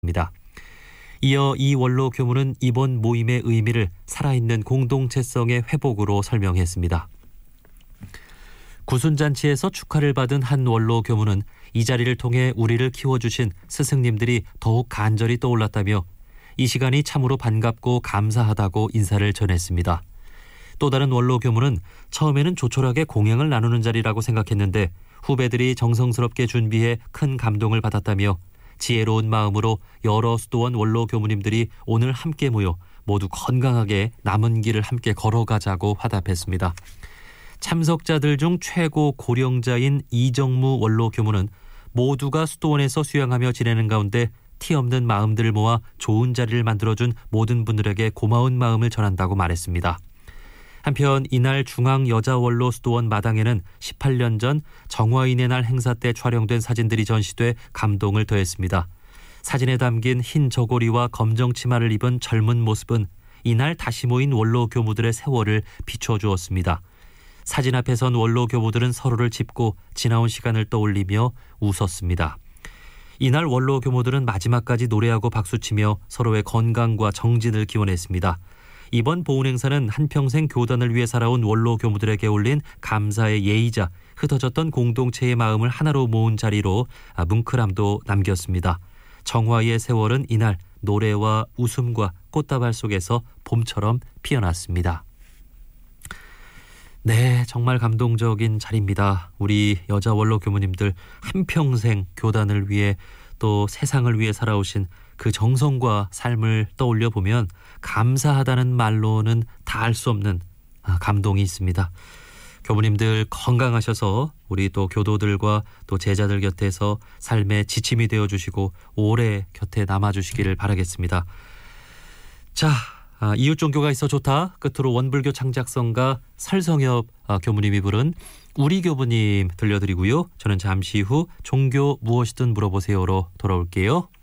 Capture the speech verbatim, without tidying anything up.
이어 이 원로 교무는 이번 모임의 의미를 살아있는 공동체성의 회복으로 설명했습니다. 구순잔치에서 축하를 받은 한 원로 교무는 이 자리를 통해 우리를 키워주신 스승님들이 더욱 간절히 떠올랐다며 이 시간이 참으로 반갑고 감사하다고 인사를 전했습니다. 또 다른 원로 교무는 처음에는 조촐하게 공양을 나누는 자리라고 생각했는데 후배들이 정성스럽게 준비해 큰 감동을 받았다며 지혜로운 마음으로 여러 수도원 원로 교무님들이 오늘 함께 모여 모두 건강하게 남은 길을 함께 걸어가자고 화답했습니다. 참석자들 중 최고 고령자인 이정무 원로 교무는 모두가 수도원에서 수양하며 지내는 가운데 티 없는 마음들을 모아 좋은 자리를 만들어준 모든 분들에게 고마운 마음을 전한다고 말했습니다. 한편 이날 중앙여자원로 수도원 마당에는 십팔 년 전 정화인의 날 행사 때 촬영된 사진들이 전시돼 감동을 더했습니다. 사진에 담긴 흰 저고리와 검정 치마를 입은 젊은 모습은 이날 다시 모인 원로 교무들의 세월을 비춰주었습니다. 사진 앞에 선 원로 교무들은 서로를 짚고 지나온 시간을 떠올리며 웃었습니다. 이날 원로 교무들은 마지막까지 노래하고 박수치며 서로의 건강과 정진을 기원했습니다. 이번 보훈 행사는 한평생 교단을 위해 살아온 원로 교무들에게 올린 감사의 예의자 흩어졌던 공동체의 마음을 하나로 모은 자리로 뭉클함도 남겼습니다. 정화의 세월은 이날 노래와 웃음과 꽃다발 속에서 봄처럼 피어났습니다. 네, 정말 감동적인 자리입니다. 우리 여자 원로 교무님들 한평생 교단을 위해 또 세상을 위해 살아오신 그 정성과 삶을 떠올려 보면 감사하다는 말로는 다 알 수 없는 감동이 있습니다. 교무님들 건강하셔서 우리 또 교도들과 또 제자들 곁에서 삶의 지침이 되어주시고 오래 곁에 남아주시기를 바라겠습니다. 자, 이웃종교가 있어 좋다. 끝으로 원불교 창작성가 설성엽 교무님이 부른 우리 교부님 들려드리고요. 저는 잠시 후 종교 무엇이든 물어보세요로 돌아올게요.